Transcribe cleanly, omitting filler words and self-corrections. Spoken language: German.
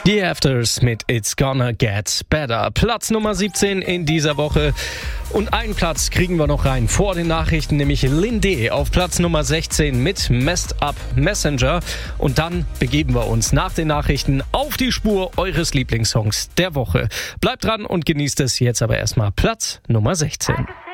The Afters mit It's Gonna Get Better. Platz Nummer 17 in dieser Woche. Und einen Platz kriegen wir noch rein vor den Nachrichten, nämlich Linde auf Platz Nummer 16 mit Messed Up Messenger. Und dann begeben wir uns nach den Nachrichten auf die Spur eures Lieblingssongs der Woche. Bleibt dran und genießt es jetzt aber erstmal Platz Nummer 16.